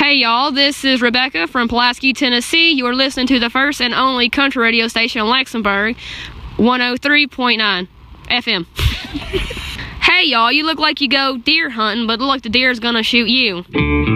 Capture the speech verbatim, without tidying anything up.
Hey y'all, this is Rebecca from Pulaski, Tennessee. You are listening to the first and only country radio station in Luxembourg, one oh three point nine F M. Hey y'all, you look like you go deer hunting, but look like the deer's gonna shoot you.